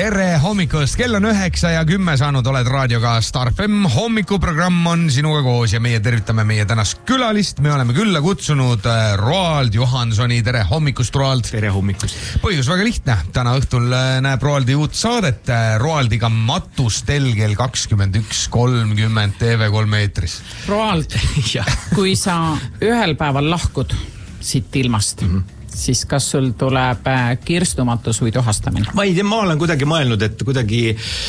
Tere hommikust, kell on 9:10 saanud, oled raadioga Star FM. Hommikuprogramm on sinuga koos ja meie tervitame meie tänast külalist. Me oleme külla kutsunud Roald Johansoni. Tere hommikust, Roald. Tere hommikust. Põhjus väga lihtne. Täna õhtul näeb Roaldi uut saadet Roaldiga Matustel kell 21:30 TV3 eetris. Roald, kui sa ühel päeval lahkud siit ilmast, siis kas sul tuleb kirstumatus või tuhastamine? Ma ei tea, ma olen kuidagi mõelnud, et kuidagi